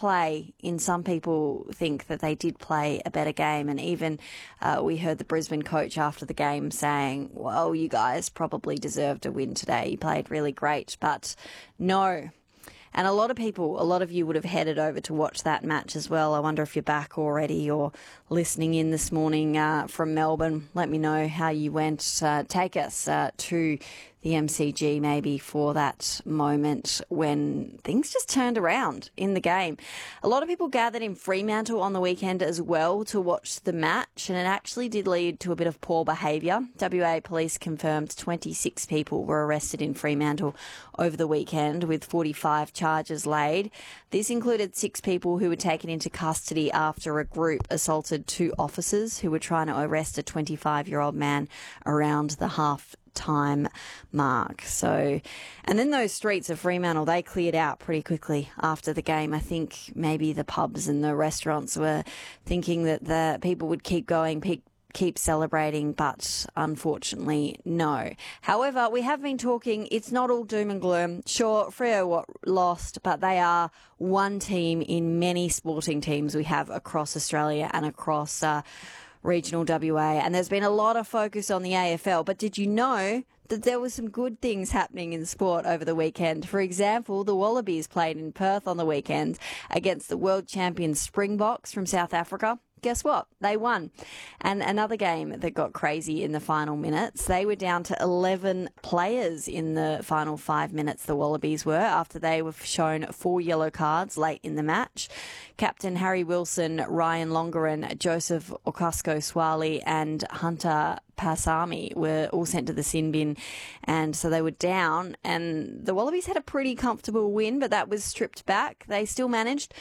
play, in some people think that they did play a better game. And even we heard the Brisbane coach after the game saying, well, you guys probably deserved a win today. You played really great. But no. And a lot of you would have headed over to watch that match as well. I wonder if you're back already or listening in this morning from Melbourne. Let me know how you went. Take us to the MCG maybe for that moment when things just turned around in the game. A lot of people gathered in Fremantle on the weekend as well to watch the match, and it actually did lead to a bit of poor behaviour. WA police confirmed 26 people were arrested in Fremantle over the weekend with 45 charges laid. This included 6 people who were taken into custody after a group assaulted 2 officers who were trying to arrest a 25-year-old man around the half-time mark. So, and then those streets of Fremantle, they cleared out pretty quickly after the game. I think maybe the pubs and the restaurants were thinking that the people would keep going, keep celebrating, but unfortunately, no. However, we have been talking, it's not all doom and gloom. Sure, Freo lost, but they are one team in many sporting teams we have across Australia and across regional WA. And there's been a lot of focus on the AFL, but did you know that there were some good things happening in sport over the weekend? For example, the Wallabies played in Perth on the weekend against the world champion Springboks from South Africa. Guess what? They won. And another game that got crazy in the final minutes, they were down to 11 players in the final 5 minutes, the Wallabies were, after they were shown 4 yellow cards late in the match. Captain Harry Wilson, Ryan Longeran, Joseph Okasko-Swali and Hunter Pasami were all sent to the sin bin, and so they were down, and the Wallabies had a pretty comfortable win, but that was stripped back. They still managed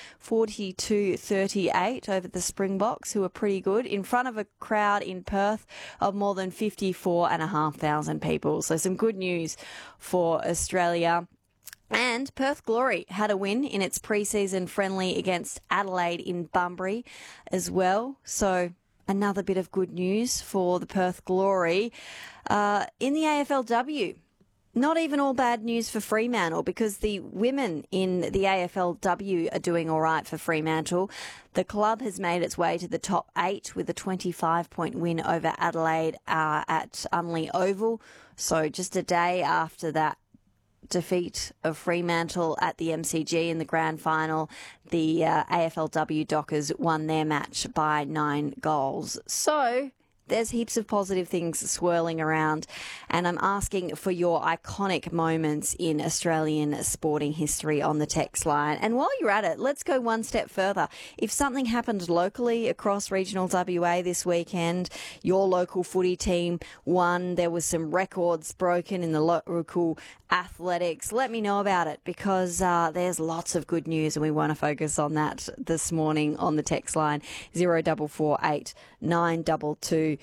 42-38 over the Springboks, who were pretty good, in front of a crowd in Perth of more than 54,500 people. So some good news for Australia. And Perth Glory had a win in its pre-season friendly against Adelaide in Bunbury as well. So another bit of good news for the Perth Glory. In the AFLW, not even all bad news for Fremantle, because the women in the AFLW are doing all right for Fremantle. The club has made its way to the top 8 with a 25-point win over Adelaide at Unley Oval. So just a day after that defeat of Fremantle at the MCG in the grand final, the AFLW Dockers won their match by 9 goals. So there's heaps of positive things swirling around, and I'm asking for your iconic moments in Australian sporting history on the text line. And while you're at it, let's go one step further. If something happened locally across regional WA this weekend, your local footy team won, there was some records broken in the local athletics, let me know about it, because there's lots of good news and we want to focus on that this morning on the text line 0448 922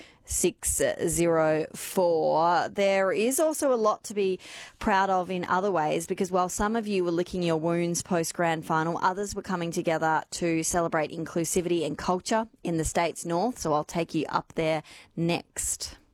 604. There is also a lot to be proud of in other ways, because while some of you were licking your wounds post-grand final, others were coming together to celebrate inclusivity and culture in the state's north. So I'll take you up there next.